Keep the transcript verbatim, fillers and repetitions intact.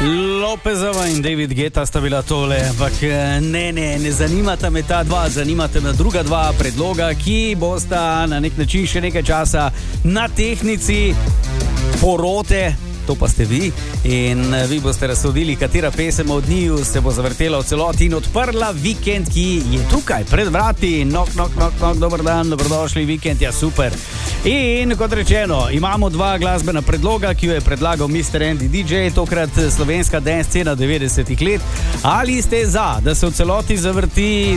Lopezova in David Guetta sta bila tole, ampak ne, ne, ne zanimata me ta dva, zanimata me druga dva predloga, ki bosta na nek način še nekaj časa na tehnici porote. To pa ste vi in vi boste razsodili, katera pesem od njiju se bo zavrtela v celoti in odprla vikend, ki je tukaj pred vrati. Nok, nok, nok, nok, dober dan, dobrodošli, vikend, ja super. In kot rečeno, imamo dva glasbena predloga, ki jo je predlagal mister Andy D J, tokrat slovenska dance scena devetdesetih let. Ali ste za, da se v celoti zavrti